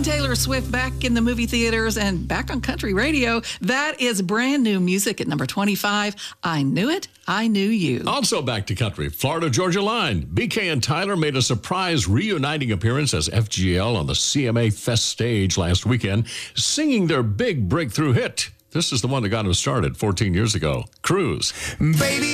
Taylor Swift back in the movie theaters and back on country radio. That is brand new music at number 25. I Knew It, I Knew You. Also back to country, Florida Georgia Line. BK and Tyler made a surprise reuniting appearance as FGL on the CMA Fest stage last weekend, singing their big breakthrough hit. This is the one that got them started 14 years ago, Cruise. Baby,